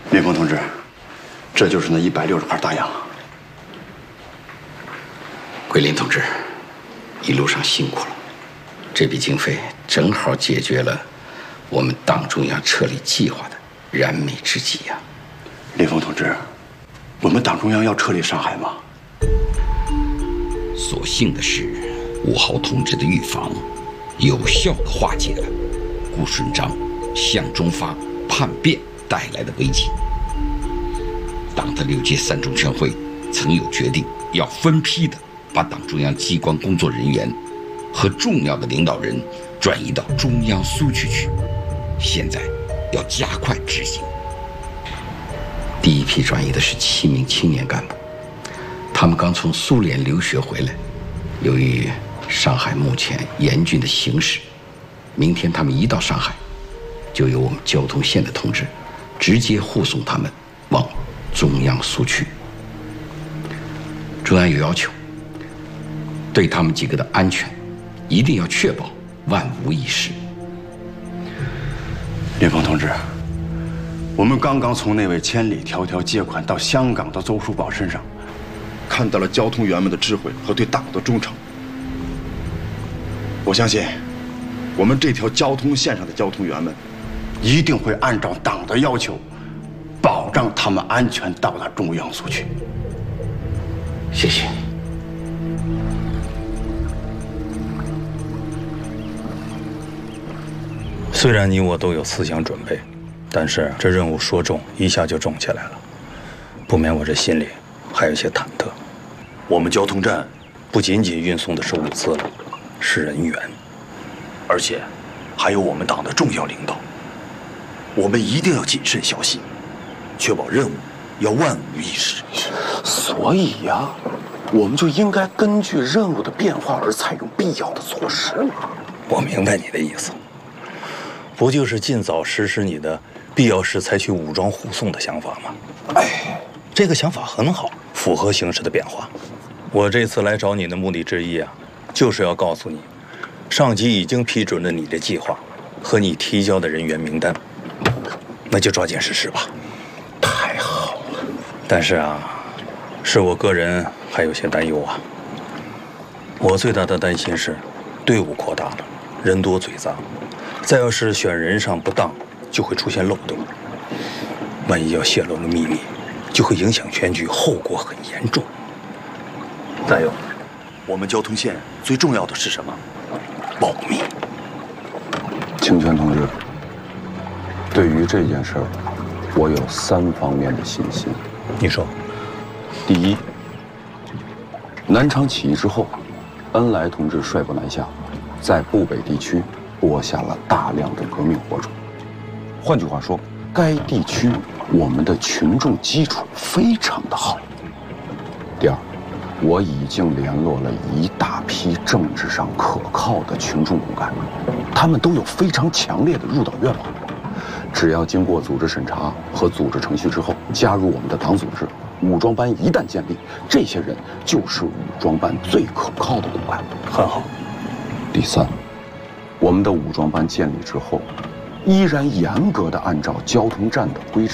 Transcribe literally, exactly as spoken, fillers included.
林峰同志，这就是那一百六十块大洋。 桂林同志，一路上辛苦了。这笔经费正好解决了我们党中央撤离计划的燃眉之急呀、啊。 林峰同志，我们党中央要撤离上海吗？ 所幸的是，武豪同志的预防，有效地化解了顾顺章、向忠发叛变带来的危机。党的六届三中全会曾有决定，要分批的把党中央机关工作人员和重要的领导人转移到中央苏区去，现在要加快执行。第一批转移的是七名青年干部，他们刚从苏联留学回来，由于上海目前严峻的形势，明天他们一到上海，就由我们交通线的同志直接护送他们往中央苏区。中央有要求，对他们几个的安全一定要确保万无一失。 林峰同志，我们刚刚从那位千里迢迢接款到香港的邹书宝身上，看到了交通员们的智慧和对党的忠诚。我相信，我们这条交通线上的交通员们，一定会按照党的要求，保障他们安全到达中央苏区。 谢谢。 虽然你我都有思想准备，但是这任务说重一下就重起来了，不免我这心里还有些忐忑。我们交通站不仅仅运送的是物资了，是人员，而且还有我们党的重要领导。我们一定要谨慎小心，确保任务要万无一失。 所以呀、啊，我们就应该根据任务的变化而采用必要的措施嘛。 我明白你的意思，不就是尽早实施你的必要时采取武装护送的想法吗？哎，这个想法很好，符合形势的变化。我这次来找你的目的之一啊，就是要告诉你，上级已经批准了你的计划和你提交的人员名单，那就抓紧实施吧。 太好了。 但是啊，是我个人还有些担忧啊。我最大的担心是，队伍扩大了，人多嘴杂，再要是选人上不当，就会出现漏洞。万一要泄露了秘密，就会影响全局，后果很严重。再有，我们交通线最重要的是什么？保密。 清泉同志，对于这件事儿，我有三方面的信心。 你说。 第一，南昌起义之后，恩来同志率部南下，在埠北地区播下了大量的革命火种。换句话说，该地区我们的群众基础非常的好。第二，我已经联络了一大批政治上可靠的群众骨干，他们都有非常强烈的入党愿望。只要经过组织审查和组织程序之后，加入我们的党组织，武装班一旦建立，这些人就是武装班最可靠的骨干。 很好。 第三，我们的武装班建立之后，依然严格的按照交通站的规程